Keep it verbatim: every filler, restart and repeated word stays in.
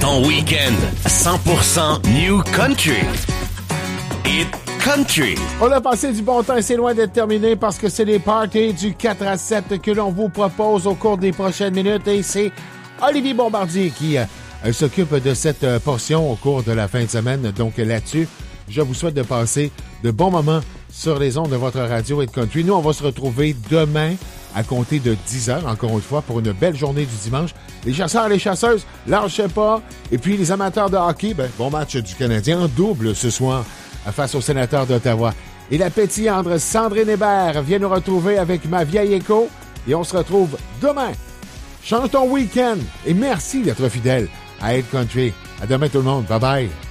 Ton week-end cent pour cent New Country. Hit Country. On a passé du bon temps et c'est loin d'être terminé parce que c'est les parties du quatre à sept que l'on vous propose au cours des prochaines minutes et c'est Olivier Bombardier qui euh, s'occupe de cette euh, portion au cours de la fin de semaine. Donc là-dessus, je vous souhaite de passer de bons moments sur les ondes de votre radio Hit Country. Nous, on va se retrouver demain à compter de dix heures, encore une fois, pour une belle journée du dimanche. Les chasseurs et les chasseuses, lâchez pas. Et puis les amateurs de hockey, ben, bon match du Canadien en double ce soir face aux Sénateurs d'Ottawa. Et la pétillante Sandrine Hébert vient nous retrouver avec Ma vieille écho. Et on se retrouve demain. Change ton week-end et merci d'être fidèle à Hit Country. À demain tout le monde. Bye bye.